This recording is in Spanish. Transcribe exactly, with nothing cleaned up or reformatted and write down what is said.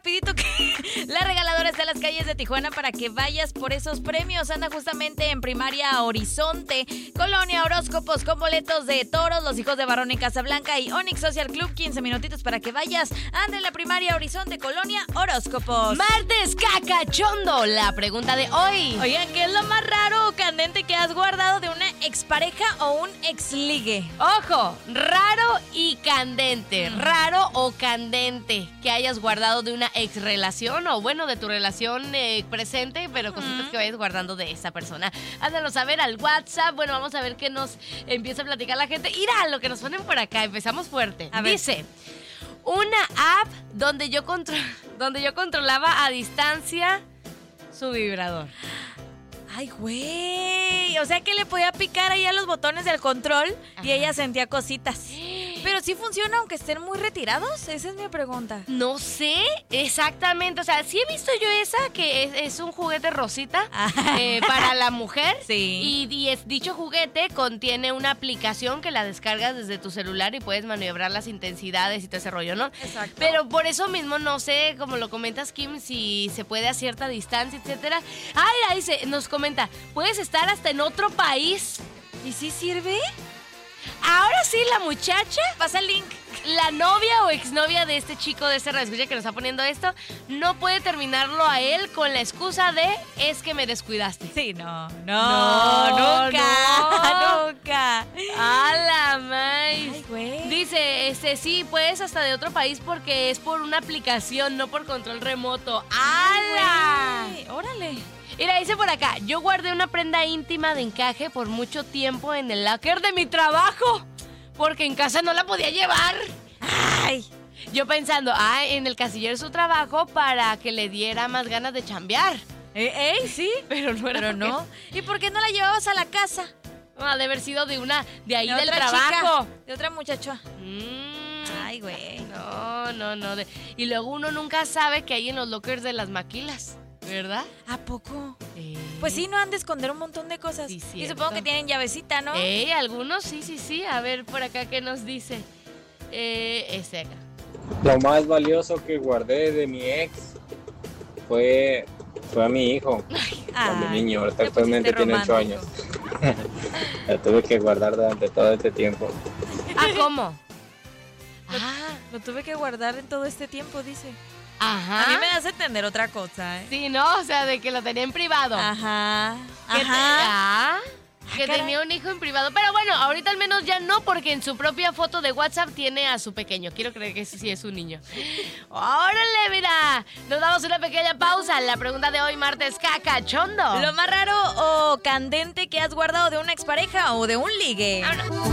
rapidito que la regaladora está en las calles de Tijuana para que vayas por esos premios. Anda justamente en Primaria Horizonte, Colonia Horóscopos, con boletos de Toros, Los Hijos de Barón en Casablanca y Onyx Social Club. quince minutitos para que vayas. Anda en la Primaria Horizonte, Colonia Horóscopos. Martes cacachondo, la pregunta de hoy. Oigan, ¿qué es lo más raro o candente que has guardado de una expareja o un exligue? Ojo, raro y candente. Raro o candente que hayas guardado de una ex relación o bueno, de tu relación eh, presente, pero cositas que vayas guardando de esa persona. Házanos saber al WhatsApp. Bueno, vamos a ver qué nos empieza a platicar la gente. Mira lo que nos ponen por acá. Empezamos fuerte. A ver. Dice, una app donde yo, contro- donde yo controlaba a distancia su vibrador. Ay, güey. O sea que le podía picar ahí a los botones del control. Ajá. Y ella sentía cositas. Pero sí funciona aunque estén muy retirados. Esa es mi pregunta. No sé exactamente. O sea, sí he visto yo esa que es, es un juguete rosita eh, para la mujer. Sí. Y, y es, dicho juguete contiene una aplicación que la descargas desde tu celular y puedes maniobrar las intensidades y todo ese rollo, ¿no? Exacto. Pero por eso mismo no sé, como lo comentas, Kim, si se puede a cierta distancia, etcétera. Ay, ahí se, nos comenta, puedes estar hasta en otro país. ¿Y sí sirve? Ahora sí, la muchacha, pasa el link. La novia o exnovia de este chico, de este radioescucha que nos está poniendo esto, no puede terminarlo a él con la excusa de es que me descuidaste. Sí, no, no, no nunca, no. nunca. ¡A la mais! Ay, güey. Dice, este, sí, puedes hasta de otro país porque es por una aplicación, no por control remoto. ¡Hala! Ay, órale. Mira, dice por acá, yo guardé una prenda íntima de encaje por mucho tiempo en el locker de mi trabajo, porque en casa no la podía llevar. Ay. Yo pensando, ah, en el casillero de su trabajo para que le diera más ganas de chambear. Eh, ¿Eh? Sí. Pero no era. Pero no. ¿Y por qué no la llevabas a la casa? Ha de haber sido de una, de ahí de del otra trabajo. Chica, de otra muchacha. Mm. Ay, güey. No, no, no. De, y luego uno nunca sabe qué hay en los lockers de las maquilas, ¿verdad? ¿A poco? Eh. Pues sí, no han de esconder un montón de cosas. Sí, y supongo que tienen llavecita, ¿no? Eh, algunos sí, sí, sí. A ver, por acá, ¿qué nos dice? Eh, este acá. Lo más valioso que guardé de mi ex fue, fue a mi hijo, cuando niño, ahorita actualmente tiene ocho años. La tuve que guardar durante todo este tiempo. ¿Ah, cómo? Lo, ah, lo tuve que guardar en todo este tiempo, dice. Ajá. A mí me das a entender otra cosa, ¿eh? Sí, ¿no? O sea, de que lo tenía en privado. Ajá. Que Ajá. te- ah, que caray. tenía un hijo en privado. Pero bueno, ahorita al menos ya no, porque en su propia foto de WhatsApp tiene a su pequeño. Quiero creer que sí es un niño. ¡Órale, mira! Nos damos una pequeña pausa. La pregunta de hoy, martes cacachondo. Lo más raro o candente que has guardado de una expareja o de un ligue. Vámonos.